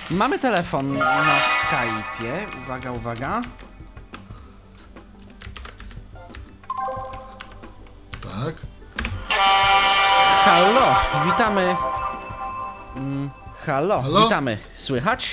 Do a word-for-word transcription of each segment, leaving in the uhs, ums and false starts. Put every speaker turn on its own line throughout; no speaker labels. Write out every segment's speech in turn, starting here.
Mamy telefon na Skype'ie. Uwaga, uwaga.
Tak.
Halo, witamy. Mm, halo,
Halo?
witamy. Słychać?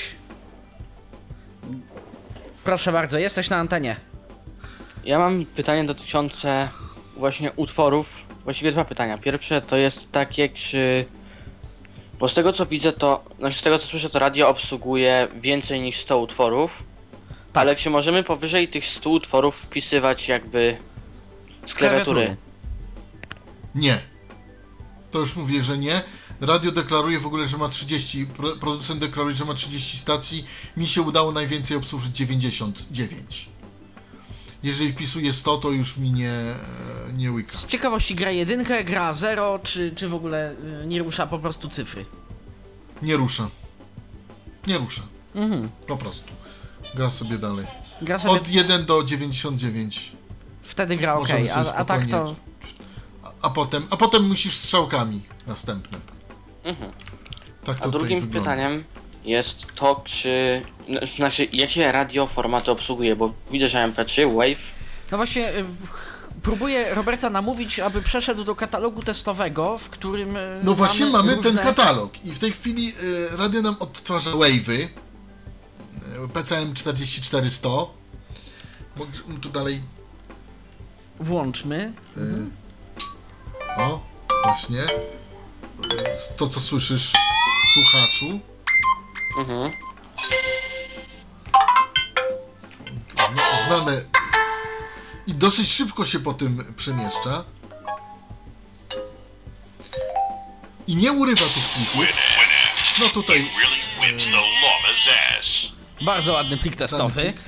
Proszę bardzo, jesteś na antenie.
Ja mam pytanie dotyczące właśnie utworów, właściwie dwa pytania. Pierwsze to jest takie, czy... Bo z tego co widzę to, znaczy z tego co słyszę to radio obsługuje więcej niż sto utworów,
Tak.
ale czy możemy powyżej tych stu utworów wpisywać jakby z klawiatury?
Nie. To już mówię, że nie. Radio deklaruje w ogóle, że ma trzydzieści, pro, producent deklaruje, że ma trzydzieści stacji. Mi się udało najwięcej obsłużyć dziewięćdziesiąt dziewięć. Jeżeli wpisuję sto, to już mi nie, nie łyka.
Z ciekawości gra jedynkę, gra zero, czy, czy w ogóle y, nie rusza po prostu cyfry?
Nie rusza. Nie rusza.
Mhm.
Po prostu. Gra sobie dalej.
Gra sobie...
Od jeden do dziewięćdziesiąt dziewięć.
Wtedy gra ok,
Możemy sobie
a, a tak
spokojnie-
to...
A, a potem, a potem musisz strzałkami następne.
Mhm.
Tak to
A
tutaj
drugim
wygląda.
pytaniem jest to, czy... Znaczy, jakie radio formaty obsługuje, bo widzę, że M P trzy, Wave...
No właśnie, y, ch- próbuję Roberta namówić, aby przeszedł do katalogu testowego, w którym y,
No właśnie mamy
różne...
ten katalog i w tej chwili y, radio nam odtwarza wave'y y, P C M czterdzieści cztery sto. Mógłbym tu dalej...
Włączmy.
Y, o, właśnie. Y, to co słyszysz, słuchaczu.
Mhm.
Zna, znane. I dosyć szybko się po tym przemieszcza. I nie urywa tych plików. No tutaj
really whips the llama's ass.
Bardzo ładny plik testowy.
plik.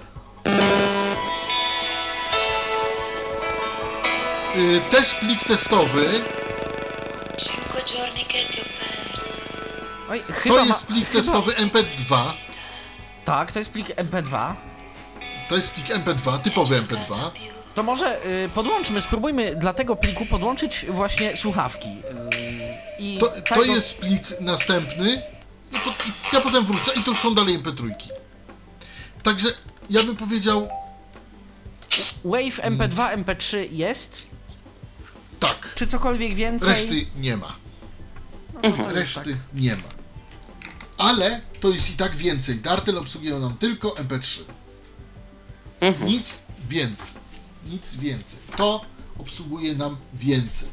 y, też plik testowy.
Cinque giorni che ti ho perso.
Oj, chyba
To jest
ma...
plik
chyba...
testowy M P dwa.
Tak, to jest plik M P dwa.
To jest plik M P dwa, typowy M P dwa.
To może y, podłączmy, spróbujmy dla tego pliku podłączyć właśnie słuchawki. Y, i
To,
tak
to
go-
jest plik następny. I po, i ja potem wrócę i to już są dalej M P trzy. Także ja bym powiedział
Wave M P dwa, M P trzy jest?
tak.
Czy cokolwiek więcej?
Reszty nie ma. Reszty nie ma. Ale to jest i tak więcej. Dartel obsługuje nam tylko M P trzy. Nic więcej. Nic więcej. To obsługuje nam więcej.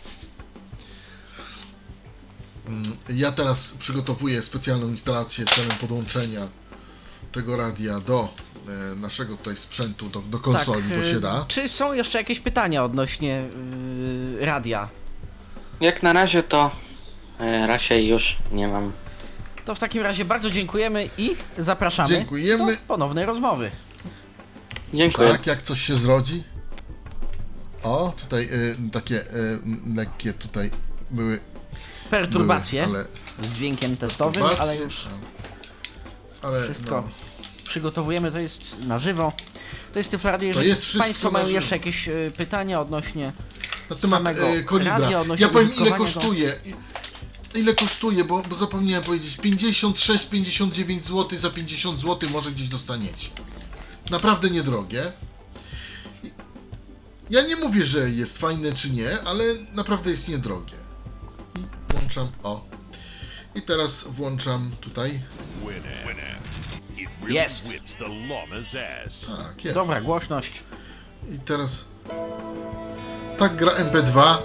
Mm, Ja teraz przygotowuję specjalną instalację celem podłączenia tego radia do e, naszego tutaj sprzętu, do, do konsoli, bo
y,
się da.
Czy są jeszcze jakieś pytania odnośnie y, radia?
Jak na razie to e, raczej już nie mam.
To w takim razie bardzo dziękujemy i zapraszamy
Dziękujemy.
do ponownej rozmowy.
Dziękuję.
Tak, jak coś się zrodzi. O, tutaj y, takie y, lekkie tutaj były,
Perturbacje
były ale
z dźwiękiem testowym, ale
perturbacje,
już
ale
wszystko
no,
przygotowujemy, to jest na żywo. To jest Tyfloradio, jeżeli
jest wszystko
Państwo
na
mają
żywo.
jeszcze jakieś y, pytania odnośnie
na temat
samego
y, kolibra.
radia, odnośnie
Ja powiem, ile
użytkowania go.
kosztuje. I- Ile kosztuje, bo, bo zapomniałem powiedzieć. pięćdziesiąt sześć pięćdziesiąt dziewięć złotych, za pięćdziesiąt złotych może gdzieś dostaniecie. Naprawdę niedrogie. I- Ja nie mówię, że jest fajne czy nie, ale naprawdę jest niedrogie. I włączam, o. I teraz włączam tutaj.
Winner. Winner. It really
Jest.
whips the llama's ass.
Tak, jest.
Dobra, głośność.
I teraz... Tak gra M P dwa.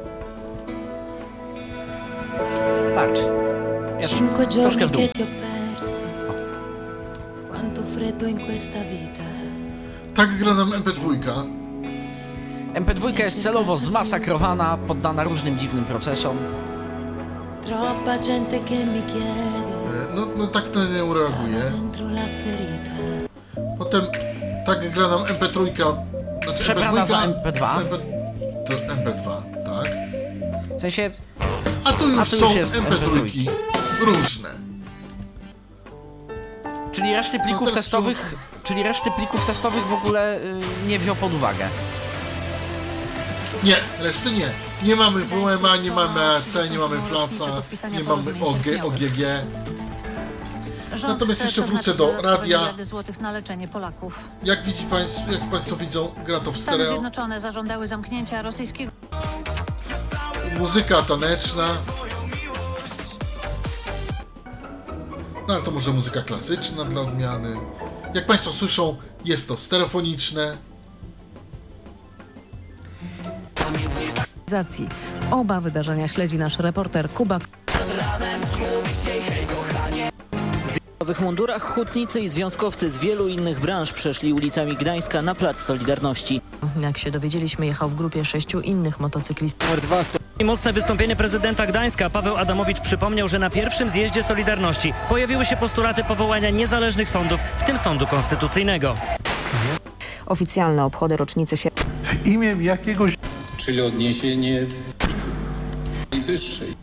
Starczy. Jest
Cinque
troszkę w
giorni
dół.
che ti ho perso. Quanto freddo in questa vita.
Tak gra nam M P dwa.
M P dwa jest celowo zmasakrowana, poddana różnym dziwnym procesom.
Troppa gente che mi chiede.
E, No, no tak to nie reaguje.
Dentro la ferita.
Potem tak gra nam M P trzy. Znaczy
Przebrana
M P dwa.
za M P dwa.
z M P, to M P dwa, tak.
W sensie,
A tu już
A tu już
są
jest
M P trzy. Różne.
czyli reszty plików
teraz
testowych,
przełączmy.
czyli reszty plików testowych w ogóle y, nie wziął pod uwagę.
Nie, reszty nie. Nie mamy W M A, nie mamy A C, nie mamy Flaca, nie mamy O G, O G G.
Rząd
Natomiast
chce
jeszcze wrócę
przeznaczyć
do
dodatkowe
radia.
miliardy złotych na leczenie Polaków.
Jak widzi państwo, jak państwo widzą, gra to w
Stany
stereo.
Zjednoczone zażądały zamknięcia rosyjskiego
Muzyka taneczna. No ale to może muzyka klasyczna dla odmiany. Jak państwo słyszą, jest to stereofoniczne.
Oba wydarzenia śledzi nasz reporter Kuba.
W nowych mundurach hutnicy i związkowcy z wielu innych branż przeszli ulicami Gdańska na Plac Solidarności.
Jak się dowiedzieliśmy, jechał w grupie sześciu innych motocyklistów.
I mocne wystąpienie prezydenta Gdańska. Paweł Adamowicz przypomniał, że na pierwszym zjeździe Solidarności pojawiły się postulaty powołania niezależnych sądów, w tym sądu konstytucyjnego.
Oficjalne obchody rocznicy się...
W imię jakiegoś...
Czyli odniesienie najwyższej.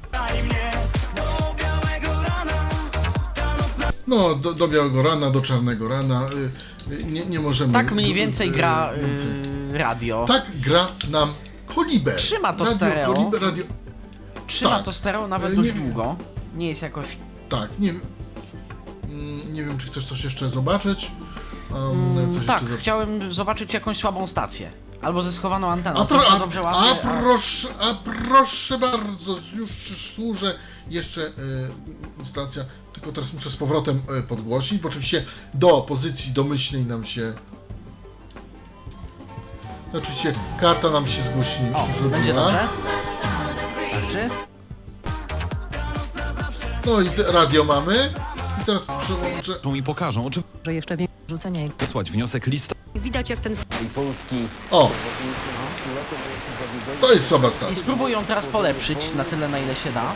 No, do, do białego rana, do czarnego rana. Y, y, nie, nie możemy...
Tak mniej więcej
y,
gra y,
więcej.
radio.
Tak gra nam Koliber.
Trzyma to
radio,
stereo.
Koliber, radio...
Trzyma
tak.
to stereo nawet
Nie-
dość długo. Nie jest jakoś...
Tak, nie wiem... mm, Nie wiem, czy chcesz coś jeszcze zobaczyć? Um, coś
Tak,
jeszcze za-
chciałem zobaczyć jakąś słabą stację. Albo ze schowaną anteną.
A, pro,
Coś, co
a,
dobrze
a,
łapie,
proszę, a proszę bardzo, już służę jeszcze y, stacja, tylko teraz muszę z powrotem y, podgłosić, bo oczywiście do pozycji domyślnej nam się, oczywiście karta nam się zgłosi,
O,
zrobiła.
będzie dobrze. Starczy.
No i te, radio mamy. I teraz przełączę.
mi pokażą, czy
Że jeszcze większe rzucenie...
wysłać wniosek lista.
Widać jak ten
O! To jest słaba
I
stacja.
spróbuję ją teraz polepszyć na tyle, na ile się da.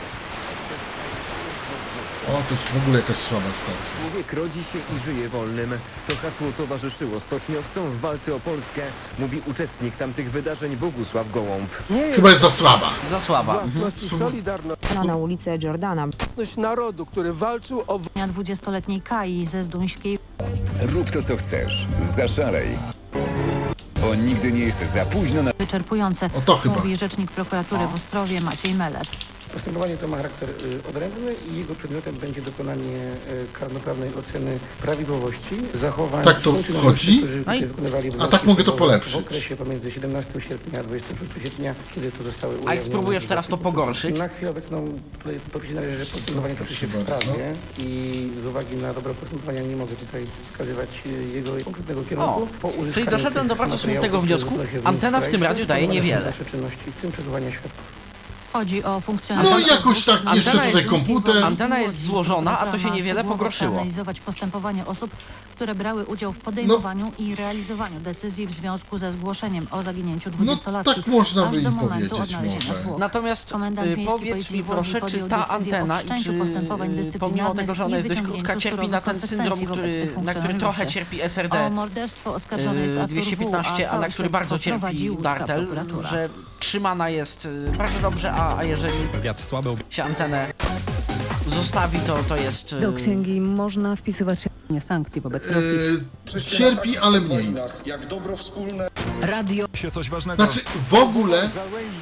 O, to jest w ogóle jakaś słaba stacja.
Człowiek rodzi się i żyje wolnym. To hasło towarzyszyło stoczniowcom w walce o Polskę, mówi uczestnik tamtych wydarzeń Bogusław Gołąb.
Chyba jest za słaba.
Za słaba. Mhm.
Solidarność
Na ulicę Jordana.
narodu, który walczył o
dnia dwudziestoletniej Kai ze Zduńskiej
Rób to, co chcesz. Zaszalej. Bo nigdy nie jest za późno na...
wyczerpujące,
O to chyba.
mówi rzecznik prokuratury w Ostrowie Maciej Melet.
Postępowanie to ma charakter y, odrębny i jego przedmiotem będzie dokonanie y, karnoprawnej oceny prawidłowości zachowań
Tak to
funkcjonariuszy,
chodzi?
którzy
No i-
wykonywali
A
obowiązki
tak mogę to
służbowe
polepszyć.
W okresie pomiędzy siedemnastego sierpnia a dwudziestego szóstego sierpnia, kiedy to zostały
A jak
ujawnione
spróbujesz teraz to
wyroki.
pogorszyć?
Na chwilę obecną tutaj powiedzieć należy, że postępowanie toczy się w
Proszę bardzo.
sprawie i z uwagi na dobro postępowania nie mogę tutaj wskazywać y, jego konkretnego kierunku.
O,
Po uzyskaniu
czyli doszedłem do
tych
bardzo
materiałów,
smutnego
które
wniosku.
wynosi
Antena w tym
wniosek
radiu daje
wniosek
niewiele.
dalsze czynności, w tym przesuwanie światła.
Chodzi o funkcjonowanie...
No jakoś tak jeszcze
Antena
tutaj
jest-
komputer.
Antena jest złożona, a to się niewiele pogorszyło.
Analizować postępowanie osób, które brały udział w podejmowaniu i realizowaniu decyzji w związku ze zgłoszeniem o zaginięciu
No
dwudziestolatki.
tak można
aż
by
do
im
momentu
powiedzieć
odnalezienia
może.
zwłok.
Natomiast
Komendant
y,
Miejskiej
powiedz
Policji
mi
w Łodzi
proszę, czy
podjął
ta
decyzję o
antena i
wszczęciu
czy
postępowań
y, pomimo
dyscyplinarnych
tego, że
i
ona jest dość
wyciągnięciu
krótka, cierpi na ten
surowych
syndrom,
konsekwencji
który,
wobec tych
na który trochę
funkcjonariuszy.
cierpi S R
O
D
morderstwo oskarżony jest
y,
Artur
dwieście
W.,
piętnaście, a na
całe
który bardzo
śledztwo prowadzi
cierpi
łódzka
Dartel,
prokuratura.
że trzymana jest y, bardzo dobrze, a, a jeżeli
Wiatr słaby.
się antenę zostawi, to, to jest... y,
Do księgi można wpisywać nie sankcji wobec Rosji.
Yy, cierpi, ale mniej.
Jak dobro wspólne.
Radio
Się coś ważnego.
Znaczy w ogóle.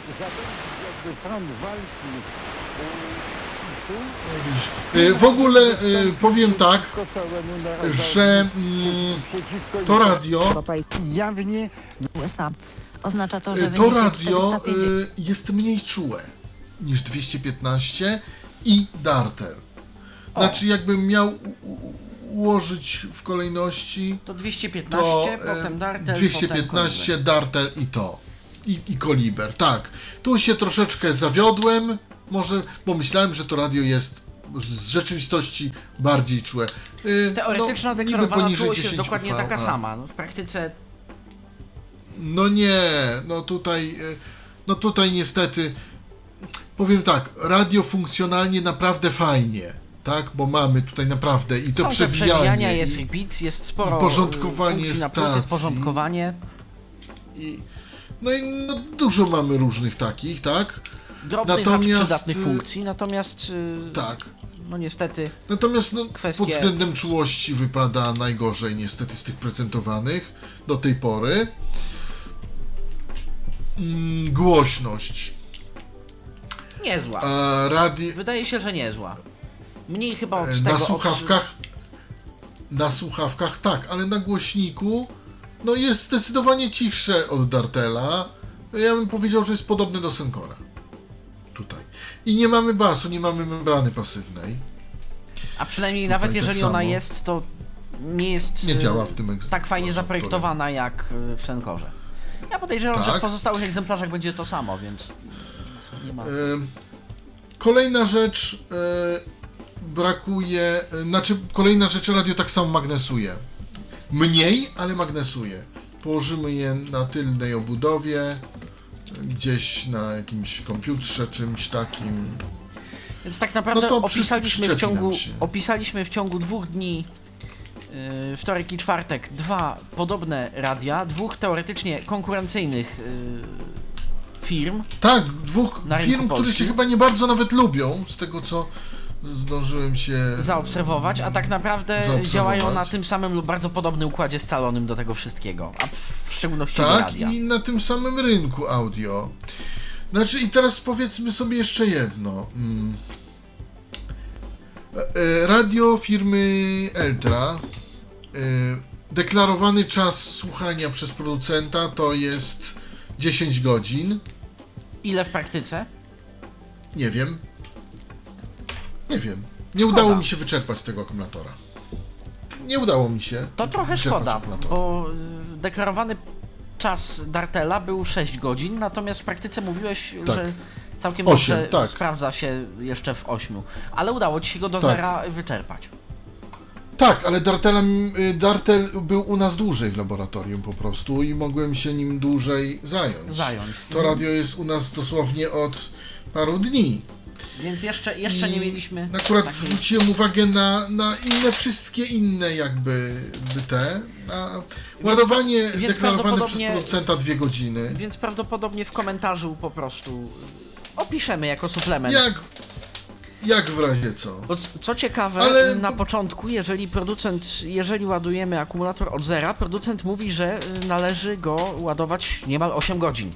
Widzisz, yy, w ogóle yy, powiem tak, że mm, to radio,
Jawnie
U S A. Oznacza to, że
yy, to
wyniesie
radio
czterysta pięćdziesiąt
yy, jest mniej czułe niż dwieście piętnaście i Dartel. Znaczy jakbym miał u- u- ułożyć w kolejności,
To dwieście
to
piętnaście,
e,
potem Dartel,
dwieście piętnaście, Dartel i to. I, I Koliber, tak. Tu się troszeczkę zawiodłem, może, bo myślałem, że to radio jest z rzeczywistości bardziej czułe. Yy,
Teoretyczna
no, niby
deklarowana
poniżej
czułość jest
dziesięć
dokładnie
V,
taka
a.
sama. No, w praktyce
No nie, no tutaj, yy, no tutaj niestety, powiem tak, radio funkcjonalnie naprawdę fajnie, tak, bo mamy tutaj naprawdę i to
są te
przewijanie,
przewijania, jest
i,
repeat, jest sporo
i porządkowanie
funkcji na plus, jest
stacji.
porządkowanie.
i no i no, dużo mamy różnych takich, tak,
Drobnych,
Natomiast,
acz przydatnych
y,
funkcji, natomiast y,
tak.
no niestety
Natomiast no,
Kwestie-
pod względem czułości wypada najgorzej niestety z tych prezentowanych do tej pory. Mm, głośność.
niezła.
A radi...
Wydaje się, że niezła. Mniej chyba od
E,
tego...
Na
od-
słuchawkach, na słuchawkach tak, ale na głośniku no jest zdecydowanie cichsze od Dartela. Ja bym powiedział, że jest podobny do Sencora. Tutaj. I nie mamy basu, nie mamy membrany pasywnej.
A przynajmniej
Tutaj
nawet
tak
jeżeli
samo.
ona jest, to nie jest
Nie
y,
działa w tym egzemplarzach,
tak fajnie
powiem.
zaprojektowana jak y, w Sencorze. Ja podejrzewam, że
Tak.
w pozostałych egzemplarzach będzie to samo, więc nie ma...
E, Kolejna rzecz, e, brakuje, e, znaczy kolejna rzecz, radio tak samo magnesuje. Mniej, ale magnesuje. Położymy je na tylnej obudowie, e, gdzieś na jakimś komputerze, czymś takim.
Więc tak naprawdę
No to przy-
opisaliśmy, w
przyczepi nam
ciągu,
się.
opisaliśmy w ciągu dwóch dni, yy, wtorek i czwartek, dwa podobne radia, dwóch teoretycznie konkurencyjnych yy, firm.
Tak, dwóch
Na rynku
firm, które
polskim.
się chyba nie bardzo nawet lubią, z tego co zdążyłem się
zaobserwować, a tak naprawdę
zaobserwować.
działają na tym samym lub bardzo podobnym układzie scalonym do tego wszystkiego, a w szczególności do
Tak,
radia.
i na tym samym rynku audio. Znaczy, i teraz powiedzmy sobie jeszcze jedno. Mm. E, e, Radio firmy Eltra. E, deklarowany czas słuchania przez producenta to jest dziesięć godzin.
Ile w praktyce?
Nie wiem. Nie wiem. Nie udało mi się wyczerpać tego akumulatora. Nie udało mi się.
To trochę
wyczerpać
szkoda,
akumulatora.
bo y, deklarowany czas Dartela był sześć godzin, natomiast w praktyce mówiłeś,
Tak.
że całkiem
Osiem,
dobrze
tak.
sprawdza się jeszcze w ośmiu, ale udało ci się go do
Tak.
zera wyczerpać.
Tak, ale Dartelem, y, Dartel był u nas dłużej w laboratorium po prostu i mogłem się nim dłużej zająć.
Zająć.
To radio jest u nas dosłownie od paru dni.
Więc jeszcze, jeszcze
I
nie mieliśmy...
Akurat
takiej-
zwróciłem uwagę na, na inne, wszystkie inne jakby by te. Na ładowanie
więc
deklarowane przez
prawdopodobnie-
producenta dwie godziny.
Więc prawdopodobnie w komentarzu po prostu opiszemy jako suplement.
Jak, jak w razie co.
Bo c- co ciekawe,
Ale-
na początku, jeżeli producent, jeżeli ładujemy akumulator od zera, producent mówi, że y, należy go ładować niemal osiem godzin.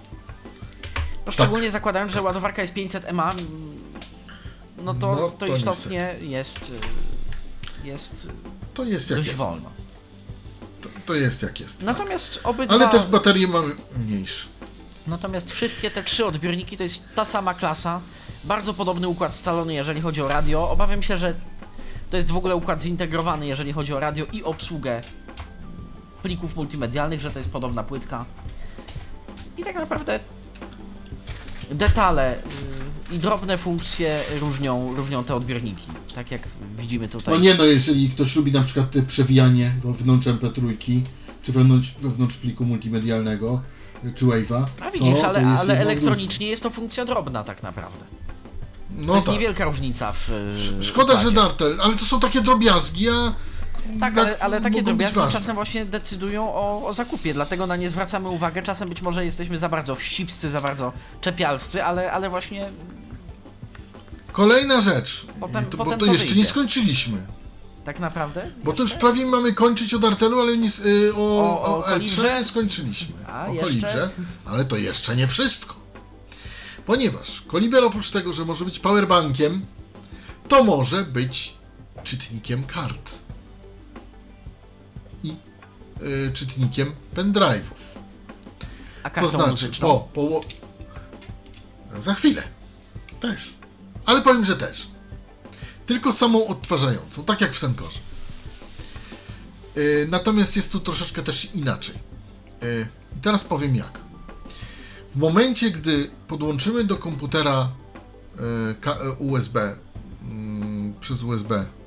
No, szczególnie zakładając, że ładowarka jest pięćset mA, mm, no to,
No,
to,
to
istotnie jest, y, jest y,
To jest jak
dość
jest.
wolno.
To, to jest jak jest.
Natomiast obydwa...
Ale też baterie mamy mniejsze.
Natomiast wszystkie te trzy odbiorniki to jest ta sama klasa, bardzo podobny układ scalony, jeżeli chodzi o radio. Obawiam się, że to jest w ogóle układ zintegrowany, jeżeli chodzi o radio i obsługę plików multimedialnych, że to jest podobna płytka. I tak naprawdę detale y, i drobne funkcje różnią, różnią te odbiorniki, tak jak widzimy tutaj.
No nie no, jeżeli ktoś lubi na przykład te przewijanie wewnątrz em pe trzy, czy wewnątrz, wewnątrz pliku multimedialnego, czy Wave'a,
A widzisz,
to,
ale,
to jest
ale
jedno
elektronicznie jest to funkcja drobna tak naprawdę.
No
To jest
tak.
niewielka różnica w y,
Szkoda, że
układzie.
Dartel, ale to są takie drobiazgi, a
Tak,
jak
ale, ale takie
mogą być
drobiazgi
ważne.
czasem właśnie decydują o, o zakupie, dlatego na nie zwracamy uwagę. Czasem być może jesteśmy za bardzo wścibscy, za bardzo czepialscy, ale, ale właśnie
Kolejna rzecz,
Potem-
to,
potem
bo to
to
jeszcze
wyjdzie.
nie skończyliśmy.
tak naprawdę...
Bo to już prawie mamy kończyć o Dartelu, ale nie, y, o,
O-
o,
o
Eltrze
kolibrze?
nie skończyliśmy.
A,
o
jeszcze?
kolibrze, ale to jeszcze nie wszystko. Ponieważ koliber oprócz tego, że może być powerbankiem, to może być czytnikiem kart. I y, czytnikiem pendrive'ów.
A
To
kartą
znaczy,
muzyczną?
po, po... Za chwilę. Też. Ale powiem, że też. Tylko samą odtwarzającą, tak jak w Sencorze. Yy, natomiast jest tu troszeczkę też inaczej. Yy, I teraz powiem jak. W momencie, gdy podłączymy do komputera yy, ka- U S B yy, przez U S B